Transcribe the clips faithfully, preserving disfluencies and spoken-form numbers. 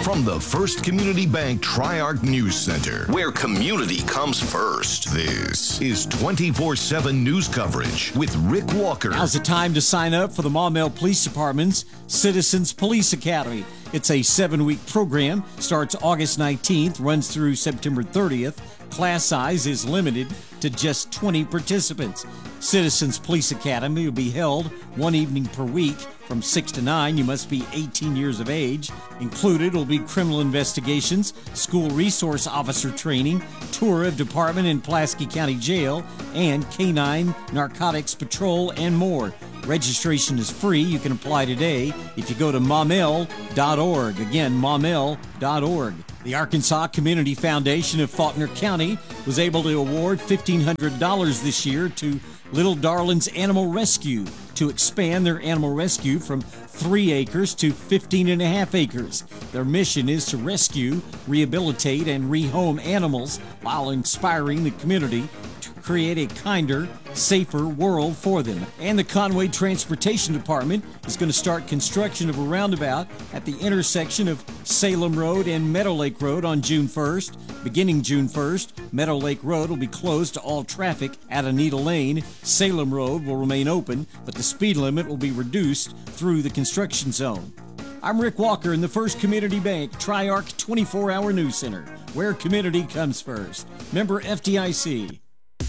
From the First Community Bank Tri-Arc News Center, where community comes first, this is twenty-four seven news coverage with Rick Walker. Now's the time to sign up for the Maumelle Police Department's Citizens Police Academy. It's a seven-week program, starts August nineteenth, runs through September thirtieth. Class size is limited to just twenty participants. Citizens Police Academy will be held one evening per week from six to nine. You must be eighteen years of age. Included will be criminal investigations, school resource officer training, tour of department in Pulaski County Jail, and canine narcotics patrol, and more. Registration is free. You can apply today if you go to maumelle dot org. Again, maumelle dot org. The Arkansas Community Foundation of Faulkner County was able to award fifteen hundred dollars this year to Little Darlings Animal Rescue to expand their animal rescue from three acres to fifteen and a half acres. Their mission is to rescue, rehabilitate, and rehome animals while inspiring the community to create a kinder, safer world for them. And the Conway Transportation Department is going to start construction of a roundabout at the intersection of Salem Road and Meadow Lake Road on June first. Beginning June first, Meadow Lake Road will be closed to all traffic at Anita Lane. Salem Road will remain open, but the speed limit will be reduced through the construction zone. I'm Rick Walker in the First Community Bank Tri-Arc twenty-four hour News Center, where community comes first. Member F D I C.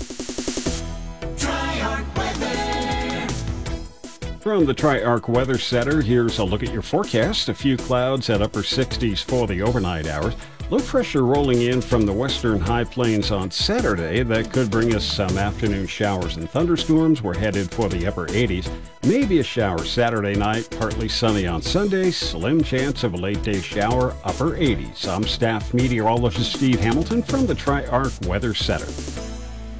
From the Tri-Arc Weather Center, here's a look at your forecast. A few clouds at upper sixties for the overnight hours. Low pressure rolling in from the western high plains on Saturday. That could bring us some afternoon showers and thunderstorms. We're headed for the upper eighties. Maybe a shower Saturday night, partly sunny on Sunday. Slim chance of a late day shower, upper eighties. I'm staff meteorologist Steve Hamilton from the Tri-Arc Weather Center.